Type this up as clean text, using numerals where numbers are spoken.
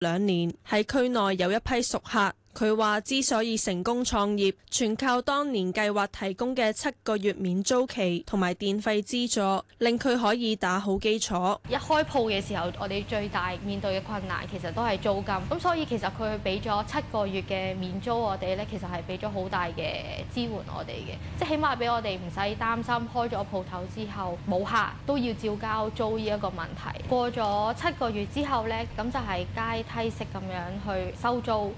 2年，喺區內有一批熟客。佢話之所以成功創業，全靠當年計劃提供嘅7個月免租期同埋電費資助，令佢可以打好基礎。 一開鋪嘅時候，我哋最大面對嘅困難其實都係租金，咁所以其實佢俾咗7個月嘅免租我哋咧，其實係俾咗好大嘅支援我哋嘅，即係起碼俾我哋唔使擔心開咗鋪頭之後冇客都要照交租呢一個問題。過咗7個月之後咧，咁就係階梯式咁樣去收租，